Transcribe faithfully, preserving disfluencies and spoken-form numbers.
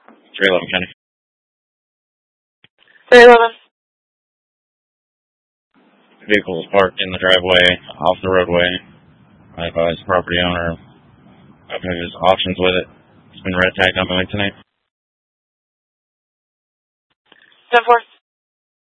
three eleven County. three eleven. Vehicle is parked in the driveway, off the roadway. I advise the property owner of his options with it. It's been red tagged on my tonight. ten four.